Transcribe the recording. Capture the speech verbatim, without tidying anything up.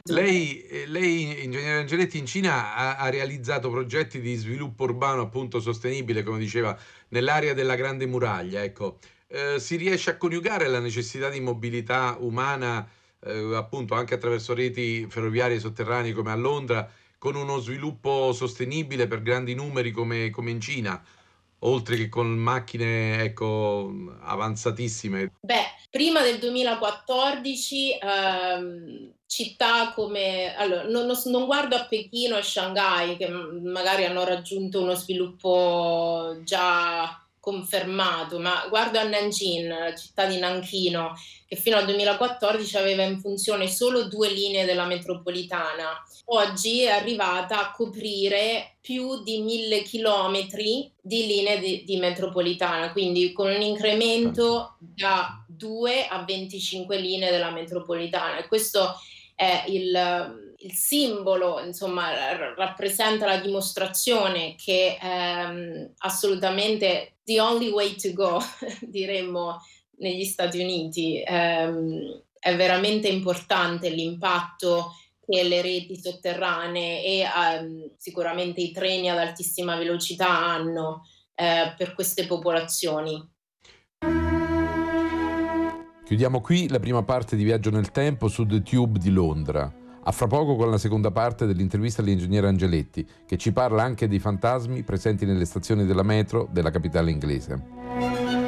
Lei, eh, lei, ingegnere Angeletti, in Cina ha, ha realizzato progetti di sviluppo urbano appunto sostenibile, come diceva, nell'area della Grande Muraglia. Ecco. Eh, si riesce a coniugare la necessità di mobilità umana, eh, appunto anche attraverso reti ferroviarie sotterranee come a Londra, con uno sviluppo sostenibile per grandi numeri come, come in Cina, oltre che con macchine, ecco, avanzatissime. Beh, prima del duemilaquattordici, ehm, città come... Allora, non, non- non guardo a Pechino e Shanghai, che m- magari hanno raggiunto uno sviluppo già confermato, ma guardo a Nanjing, la città di Nanchino, che fino al duemilaquattordici aveva in funzione solo due linee della metropolitana. Oggi è arrivata a coprire più di mille chilometri di linee di, di metropolitana, quindi con un Tanto. incremento da due a venticinque linee della metropolitana. E questo è il, il simbolo, insomma, r- rappresenta la dimostrazione che ehm, assolutamente the only way to go, diremmo negli Stati Uniti. Ehm, è veramente importante l'impatto che le reti sotterranee e ehm, sicuramente i treni ad altissima velocità hanno eh, per queste popolazioni. Chiudiamo qui la prima parte di Viaggio nel Tempo su The Tube di Londra. A fra poco con la seconda parte dell'intervista all'ingegnere Angeletti, che ci parla anche dei fantasmi presenti nelle stazioni della metro della capitale inglese.